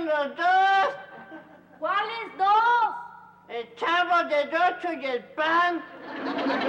los dos. ¿Cuáles dos? El Chavo del Ocho y el Pan.